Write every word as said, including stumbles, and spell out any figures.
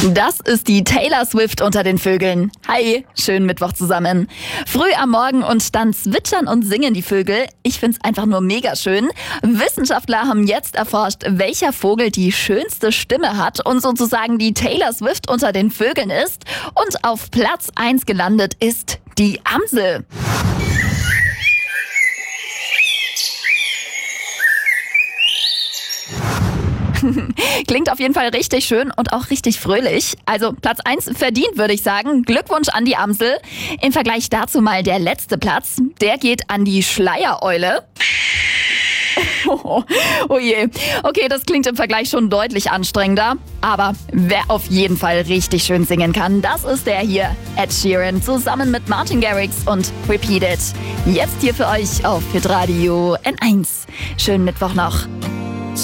Das ist die Taylor Swift unter den Vögeln. Hi, schönen Mittwoch zusammen. Früh am Morgen und dann zwitschern und singen die Vögel. Ich find's einfach nur mega schön. Wissenschaftler haben jetzt erforscht, welcher Vogel die schönste Stimme hat und sozusagen die Taylor Swift unter den Vögeln ist. Und auf Platz eins gelandet ist die Amsel. Klingt auf jeden Fall richtig schön und auch richtig fröhlich. Also Platz eins verdient, würde ich sagen. Glückwunsch an die Amsel. Im Vergleich dazu mal der letzte Platz. Der geht an die Schleiereule. Oh, oh je. Okay, das klingt im Vergleich schon deutlich anstrengender. Aber wer auf jeden Fall richtig schön singen kann, das ist der hier. Ed Sheeran zusammen mit Martin Garrix und Repeat It. Jetzt hier für euch auf Hitradio N eins. Schönen Mittwoch noch.